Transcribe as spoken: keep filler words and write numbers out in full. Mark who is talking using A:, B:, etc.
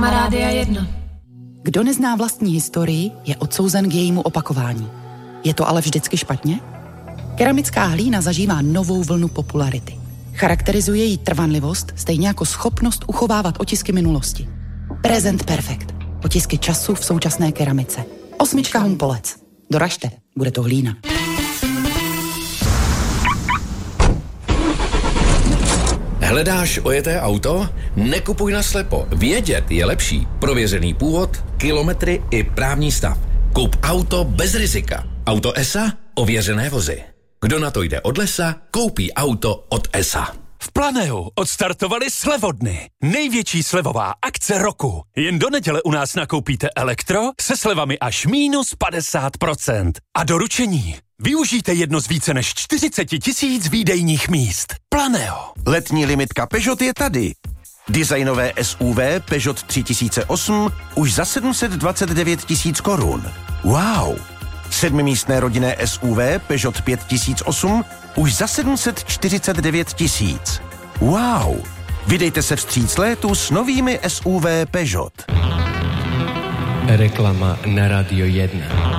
A: Reklama Rádia jedna.
B: Kdo nezná vlastní historii, je odsouzen k jejímu opakování. Je to ale vždycky špatně? Keramická hlína zažívá novou vlnu popularity. Charakterizuje jí trvanlivost, stejně jako schopnost uchovávat otisky minulosti. Present Perfect. Otisky času v současné keramice. Osmička Humpolec. Doražte, bude to hlína.
C: Hledáš ojeté auto? Nekupuj naslepo. Vědět je lepší. Prověřený původ, kilometry i právní stav. Kup auto bez rizika. Auto E S A? Ověřené vozy. Kdo na to jde od lesa, koupí auto od E S A.
D: V Planeu odstartovali slevodny. Největší slevová akce roku. Jen do neděle u nás nakoupíte elektro se slevami až minus padesát procent. A doručení. Využijte jedno z více než čtyřicet tisíc výdejních míst. Planeo.
E: Letní limitka Peugeot je tady. Designové S U V Peugeot tři tisíce osm už za sedm set dvacet devět tisíc korun. Wow! Sedmimístné rodinné S U V Peugeot pět tisíc osm už za sedm set čtyřicet devět tisíc. Wow! Vydejte se vstříc létu s novými S U V Peugeot.
F: Reklama na Radio jedna.